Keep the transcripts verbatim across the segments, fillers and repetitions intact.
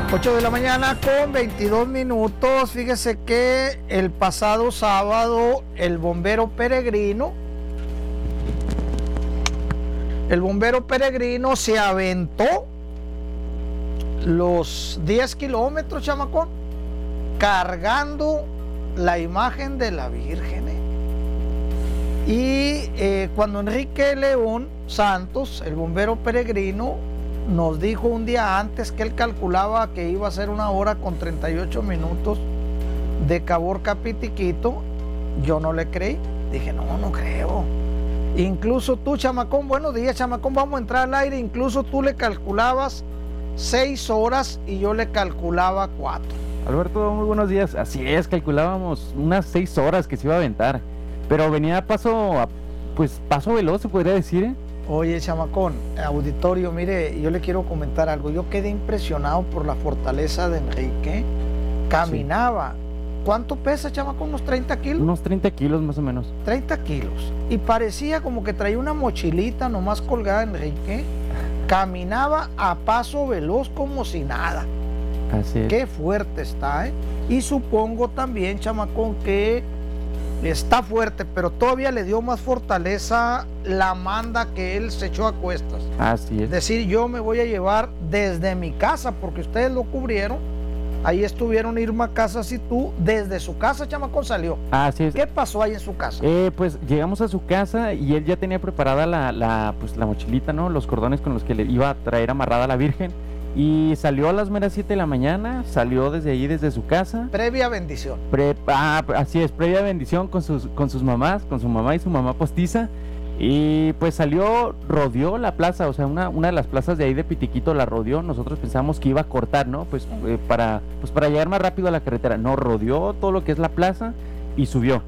ocho de la mañana con veintidós minutos. Fíjese que el pasado sábado el bombero peregrino, el bombero peregrino se aventó los diez kilómetros, chamacón, cargando la imagen de la Virgen. ¿eh? Y eh, cuando Enrique León Santos, el bombero peregrino, nos dijo un día antes que él calculaba que iba a ser una hora con treinta y ocho minutos de Caborca a Pitiquito, yo no le creí. Dije, no, no creo. Incluso tú, chamacón, buenos días, chamacón, vamos a entrar al aire. Incluso tú le calculabas seis horas y yo le calculaba cuatro. Alberto, muy buenos días. Así es, calculábamos unas seis horas que se iba a aventar, pero venía a paso, a, pues paso veloz, se podría decir, ¿eh? Oye, chamacón, auditorio, mire, yo le quiero comentar algo. Yo quedé impresionado por la fortaleza de Enrique. Caminaba. Sí. ¿Cuánto pesa, chamacón? ¿Unos treinta kilos? Unos treinta kilos más o menos. treinta kilos. Y parecía como que traía una mochilita nomás colgada, Enrique. Caminaba a paso veloz como si nada. Así es. Qué fuerte está, ¿eh? Y supongo también, chamacón, que está fuerte, pero todavía le dio más fortaleza la manda que él se echó a cuestas. Así es. Es decir, yo me voy a llevar desde mi casa, porque ustedes lo cubrieron. Ahí estuvieron Irma Casas y tú. Desde su casa, chamacón, salió. Así es. ¿Qué pasó ahí en su casa? Eh, pues llegamos a su casa y él ya tenía preparada la, la, pues, la mochilita, ¿no? Los cordones con los que le iba a traer amarrada a la Virgen. Y salió a las meras siete de la mañana, salió desde ahí, desde su casa. Previa bendición. Pre, ah, así es, previa bendición con sus, con sus mamás, con su mamá y su mamá postiza. Y pues salió, rodeó la plaza, o sea, una, una de las plazas de ahí de Pitiquito la rodeó. Nosotros pensamos que iba a cortar, ¿no? Pues, eh, para, pues para llegar más rápido a la carretera. No, rodeó todo lo que es la plaza y subió.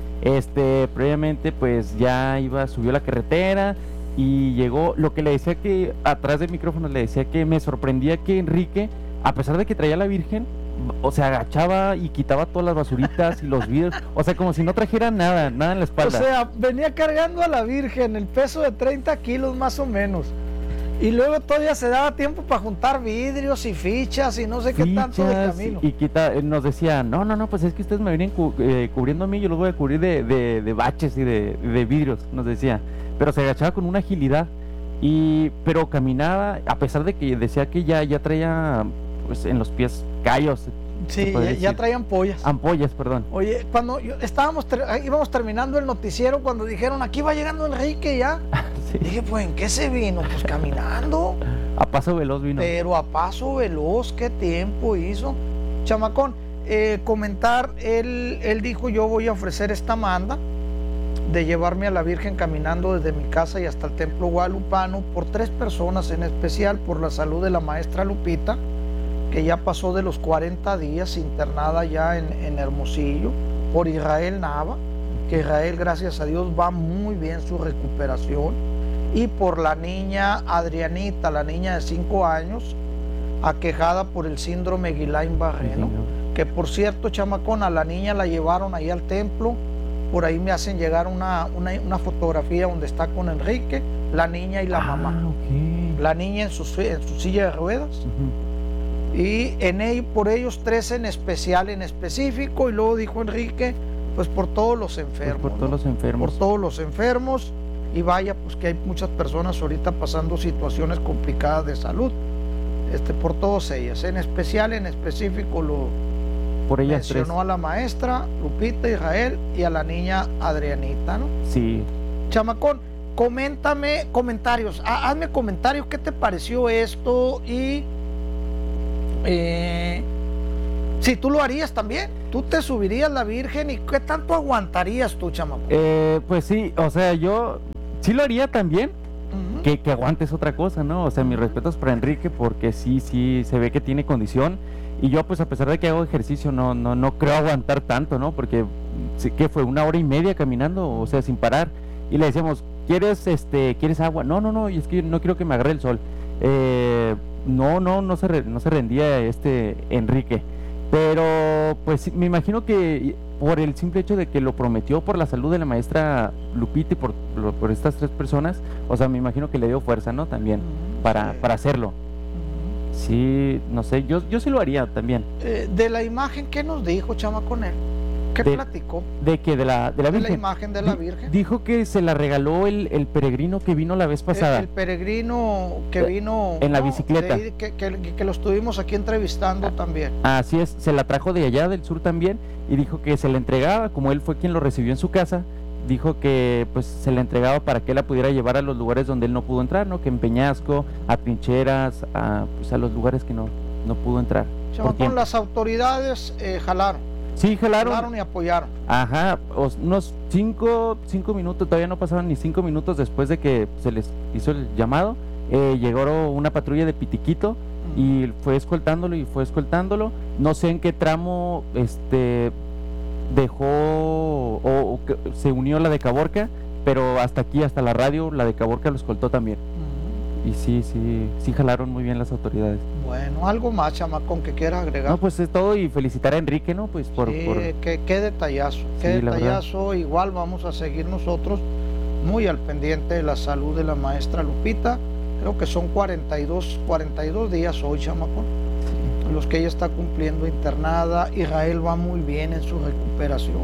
Este, previamente pues ya iba, subió la carretera. Y llegó, lo que le decía que, atrás del micrófono le decía que me sorprendía que Enrique, a pesar de que traía a la Virgen, o sea, agachaba y quitaba todas las basuritas y los vidrios, o sea, como si no trajera nada, nada en la espalda. O sea, venía cargando a la Virgen, el peso de treinta kilos más o menos. Y luego todavía se daba tiempo para juntar vidrios y fichas y no sé fichas, qué tanto de camino. Y quita, nos decía, no, no, no, pues es que ustedes me vienen cu eh, cubriendo a mí, yo los voy a cubrir de, de, de baches y de, de vidrios, nos decía. Pero se agachaba con una agilidad, y pero caminaba, a pesar de que decía que ya, ya traía pues en los pies callos. Sí, ya, ya traía ampollas. Ampollas, perdón. Oye, cuando yo, estábamos ter íbamos terminando el noticiero, cuando dijeron, aquí va llegando Enrique ya. Sí. Dije, pues, ¿en qué se vino? Pues caminando. A paso veloz vino. Pero a paso veloz, ¿qué tiempo hizo? Chamacón, eh, comentar, él, él dijo, yo voy a ofrecer esta manda de llevarme a la Virgen caminando desde mi casa y hasta el templo guadalupano por tres personas, en especial por la salud de la maestra Lupita, que ya pasó de los cuarenta días internada ya en, en Hermosillo, por Israel Nava, que Israel, gracias a Dios, va muy bien su recuperación, y por la niña Adrianita, la niña de cinco años, aquejada por el síndrome Guillain-Barré, que por cierto, chamacón, a la niña la llevaron ahí al templo. Por ahí me hacen llegar una, una, una fotografía donde está con Enrique, la niña y la ah, mamá. Okay. La niña en su, en su silla de ruedas. Uh-huh. Y en ello, por ellos tres en especial, en específico. Y luego dijo Enrique, pues por todos los enfermos. Pues por todos ¿no? los enfermos. Por todos los enfermos. Y vaya, pues que hay muchas personas ahorita pasando situaciones complicadas de salud. Este, por todos ellas. En especial, en específico, lo... Por ellas mencionó tres. A la maestra Lupita, Israel, y a la niña Adrianita, ¿no? Sí. Chamacón, coméntame comentarios, hazme comentarios, ¿qué te pareció esto? Y eh, si tú lo harías también, tú te subirías la Virgen, y ¿qué tanto aguantarías tú, chamacón? Eh, pues sí, o sea, yo sí lo haría también. Uh-huh. que, que aguantes otra cosa, ¿no? O sea, mis respetos para Enrique, porque sí, sí, se ve que tiene condición. Y yo, pues, a pesar de que hago ejercicio, no, no, no creo aguantar tanto, ¿no? Porque, ¿qué fue? Una hora y media caminando, o sea, sin parar. Y le decíamos, ¿quieres, este, ¿quieres agua? No, no, no, y es que no quiero que me agarre el sol. Eh, no, no, no se, re, no se rendía este Enrique. Pero, pues, me imagino que por el simple hecho de que lo prometió por la salud de la maestra Lupita y por, por estas tres personas, o sea, me imagino que le dio fuerza, ¿no? También, para, sí. para hacerlo. Sí, no sé, yo, yo sí lo haría también. Eh, de la imagen, ¿qué nos dijo Chamacón él? ¿Qué de, platicó? ¿De qué? ¿De la, de la Virgen? De la imagen de la Virgen. Dijo que se la regaló el, el peregrino que vino la vez pasada. El, el peregrino que vino... En la no, bicicleta. de, que, que, que lo estuvimos aquí entrevistando también. Así es, se la trajo de allá del sur también y dijo que se la entregaba, como él fue quien lo recibió en su casa, dijo que pues se la entregaba para que él la pudiera llevar a los lugares donde él no pudo entrar, ¿no? Que en Peñasco, a trincheras, a, pues, a los lugares que no, no pudo entrar. Chamacón, las autoridades eh, jalaron. Sí, jalaron. Jalaron y apoyaron. Ajá, unos cinco, cinco minutos, todavía no pasaron ni cinco minutos después de que se les hizo el llamado, eh, llegó una patrulla de Pitiquito uh-huh. y fue escoltándolo y fue escoltándolo. No sé en qué tramo este dejó o, o que se unió la de Caborca, pero hasta aquí, hasta la radio, la de Caborca lo escoltó también. Uh-huh. Y sí, sí, sí jalaron muy bien las autoridades. Bueno, algo más, Chamacón, que quieras agregar. No, pues es todo, y felicitar a Enrique, ¿no? Pues por... Sí, por... Qué, qué detallazo, qué sí, detallazo. Igual vamos a seguir nosotros muy al pendiente de la salud de la maestra Lupita. Creo que son cuarenta y dos días hoy, Chamacón, sí. los que ella está cumpliendo internada. Israel va muy bien en su recuperación.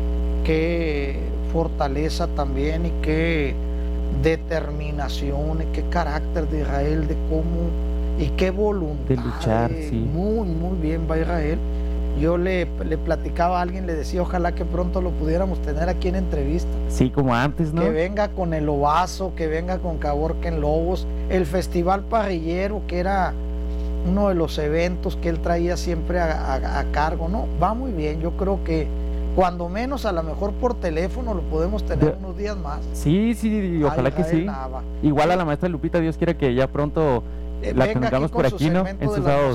Qué fortaleza también y qué determinación y qué carácter de Israel, de cómo y qué voluntad de luchar, eh, sí. Muy, muy bien va Israel. Yo le, le platicaba a alguien, le decía, ojalá que pronto lo pudiéramos tener aquí en entrevista. Sí, como antes, ¿no? Que venga con el Ovazo, que venga con Caborca en Lobos, el Festival Parrillero, que era uno de los eventos que él traía siempre a, a, a cargo, ¿no? Va muy bien, yo creo que cuando menos a lo mejor por teléfono lo podemos tener de, unos días más. Sí, sí, ojalá que sí. Nava. Igual a la maestra Lupita, Dios quiera que ya pronto eh, la tengamos por aquí, ¿no? En sus sábados.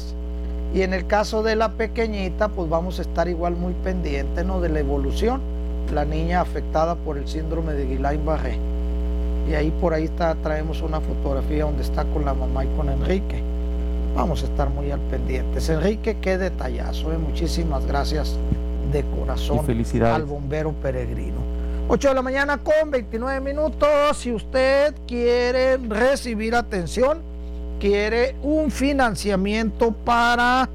Y en el caso de la pequeñita, pues vamos a estar igual muy pendientes, ¿no? De la evolución, la niña afectada por el síndrome de Guillain-Barré. Y ahí por ahí está, traemos una fotografía donde está con la mamá y con Enrique. Vamos a estar muy al pendientes. Enrique, qué detallazo, ¿eh? Muchísimas gracias de corazón al bombero peregrino. ocho de la mañana con veintinueve minutos. Si usted quiere recibir atención, quiere un financiamiento para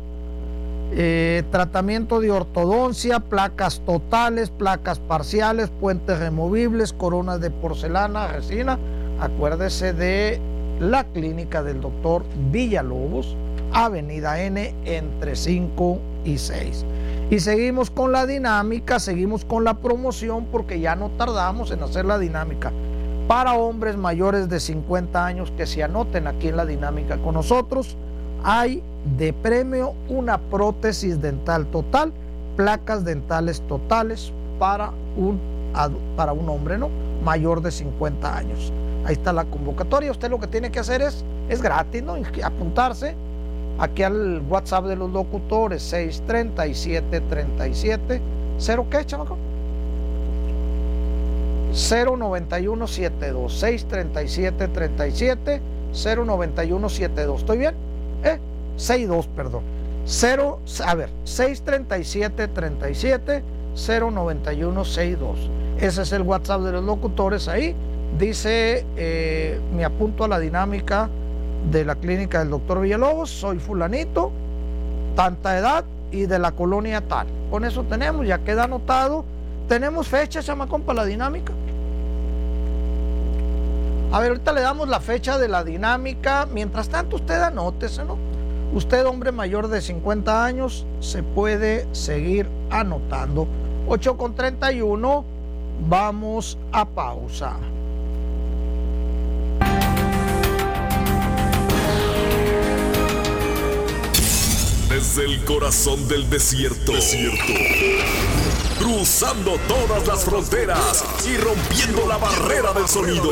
eh, tratamiento de ortodoncia, placas totales, placas parciales, puentes removibles, coronas de porcelana, resina, acuérdese de la clínica del doctor Villalobos, Avenida N, entre cinco y seis. Y seguimos con la dinámica, seguimos con la promoción, porque ya no tardamos en hacer la dinámica para hombres mayores de cincuenta años que se anoten aquí en la dinámica con nosotros. Hay de premio una prótesis dental total, placas dentales totales para un, para un hombre, ¿no? Mayor de cincuenta años. Ahí está la convocatoria. Usted lo que tiene que hacer es, es gratis, ¿no? Apuntarse aquí al WhatsApp de los locutores, seis treinta y siete, treinta y siete, ¿cero qué, chamaco? cero noventa y uno setenta y dos, seis treinta y siete, treinta y siete, cero noventa y uno setenta y dos. ¿Estoy bien? ¿Eh? sesenta y dos, perdón. cero, a ver, seis treinta y siete, treinta y siete, cero noventa y uno setenta y dos. Ese es el WhatsApp de los locutores. Ahí dice, eh, me apunto a la dinámica de la clínica del doctor Villalobos, soy fulanito, tanta edad y de la colonia tal. Con eso tenemos, ya queda anotado. ¿Tenemos fecha, chamacón, para la dinámica? A ver, ahorita le damos la fecha de la dinámica. Mientras tanto, usted anótese, ¿no? Usted, hombre mayor de cincuenta años, se puede seguir anotando. ocho con treinta y uno, vamos a pausa. Desde el corazón del desierto. Desierto. Cruzando todas las fronteras y rompiendo la barrera del sonido.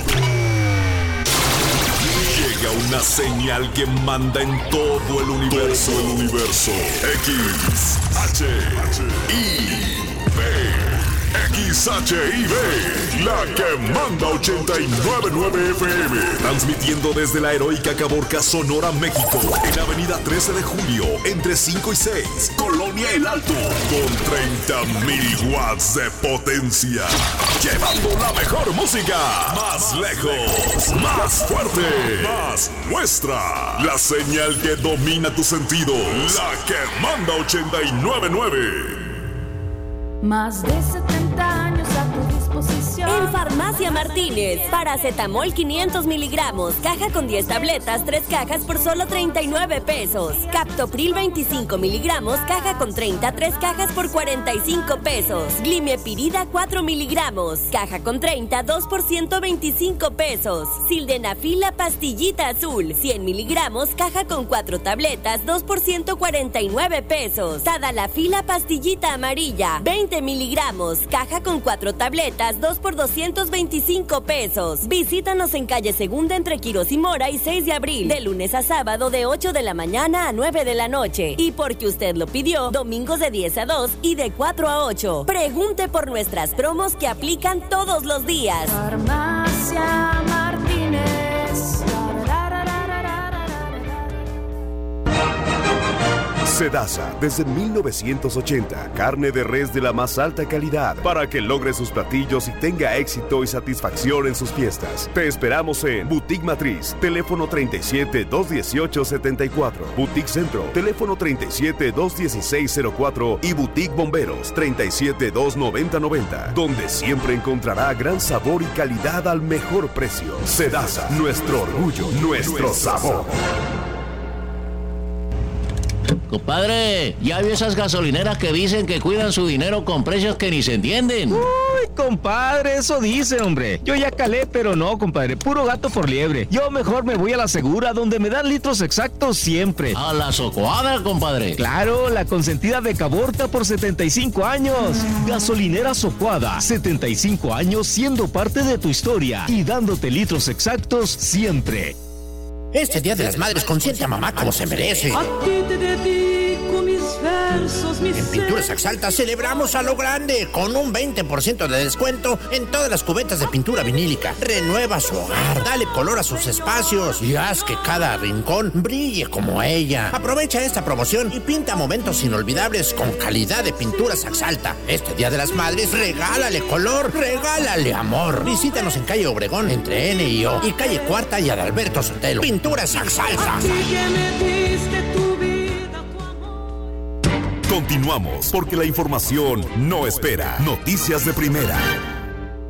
Llega una señal que manda en todo el universo. El universo. X, H, I, B, X H I V, la que manda ochenta y nueve punto nueve F M. Transmitiendo desde la heroica Caborca, Sonora, México. En Avenida trece de Julio, entre cinco y seis, Colonia El Alto. Con treinta mil watts de potencia. Llevando la mejor música. Más lejos, más fuerte, más nuestra. La señal que domina tus sentidos. La que manda ochenta y nueve punto nueve. Más de setenta años a tu disposición. En Farmacia Martínez, paracetamol quinientos miligramos, caja con diez tabletas, tres cajas por solo treinta y nueve pesos. Captopril veinticinco miligramos, caja con treinta, tres cajas por cuarenta y cinco pesos. Glimepirida cuatro miligramos, caja con treinta, dos por ciento veinticinco pesos. Sildenafila pastillita azul, cien miligramos, caja con cuatro tabletas, dos por ciento cuarenta y nueve pesos. Tadalafila pastillita amarilla, veinte miligramos, caja con cuatro tabletas, dos por doscientos veinticinco pesos. Visítanos en calle Segunda entre Quirós y Mora y seis de abril, de lunes a sábado de ocho de la mañana a nueve de la noche. Y porque usted lo pidió, domingos de diez a dos y de cuatro a ocho. Pregunte por nuestras promos que aplican todos los días. Farmacia Martínez. Sedasa, desde mil novecientos ochenta, carne de res de la más alta calidad para que logre sus platillos y tenga éxito y satisfacción en sus fiestas. Te esperamos en Boutique Matriz, teléfono treinta y siete, doscientos dieciocho, setenta y cuatro, Boutique Centro, teléfono treinta y siete, doscientos dieciséis, cero cuatro y Boutique Bomberos, treinta y siete, doscientos noventa, noventa, donde siempre encontrará gran sabor y calidad al mejor precio. Sedasa, nuestro orgullo, nuestro sabor. Compadre, ¿ya vio esas gasolineras que dicen que cuidan su dinero con precios que ni se entienden? Uy, compadre, eso dice, hombre. Yo ya calé, pero no, compadre, puro gato por liebre. Yo mejor me voy a la segura, donde me dan litros exactos siempre. A la Socoada, compadre. Claro, la consentida de Caborca por setenta y cinco años. Gasolinera Socoada, setenta y cinco años siendo parte de tu historia y dándote litros exactos siempre. Este Día de las Madres consiente a mamá como se merece. A ti te dedico mis versos, mis En Pinturas Axalta celebramos a lo grande con un veinte por ciento de descuento en todas las cubetas de pintura vinílica. Renueva su hogar, dale color a sus espacios y haz que cada rincón brille como ella. Aprovecha esta promoción y pinta momentos inolvidables con calidad de Pinturas Axalta. Este Día de las Madres, regálale color, regálale amor. Visítanos en calle Obregón entre N y O y calle Cuarta y Adalberto Sotelo. Pinturas Axalta. Continuamos porque la información no espera. Noticias de primera.